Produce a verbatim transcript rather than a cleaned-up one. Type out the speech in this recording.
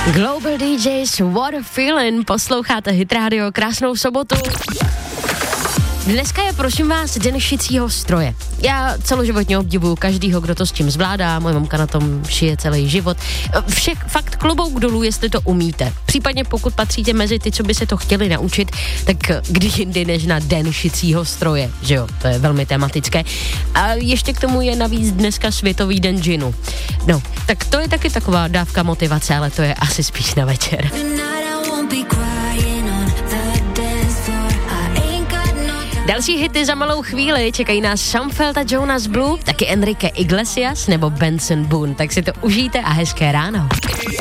Global D Js, What a Feeling, posloucháte Hit Radio, krásnou sobotu. Dneska je, prosím vás, den šicího stroje. Já celoživotně obdivuju každýho, kdo to s tím zvládá, moje mamka na tom šije celý život. Všech fakt klobouk dolů, jestli to umíte. Případně pokud patříte mezi ty, co by se to chtěli naučit, tak kdy jindy než na den šicího stroje, že jo, to je velmi tematické. A ještě k tomu je navíc dneska Světový den džinu. No, tak to je taky taková dávka motivace, ale to je asi spíš na večer. Další hity za malou chvíli čekají nás Sam Feldt a Jonas Blue, taky Enrique Iglesias nebo Benson Boone, tak si to užijte a hezké ráno.